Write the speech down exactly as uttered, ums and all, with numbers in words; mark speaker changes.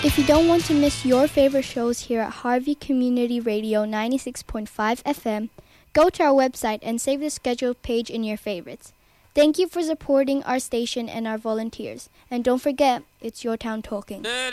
Speaker 1: If you don't want to miss your favorite shows here at Harvey Community Radio ninety-six point five F M, go to our website and save the schedule page in your favorites. Thank you for supporting our station and our volunteers. And don't forget, it's your town talking.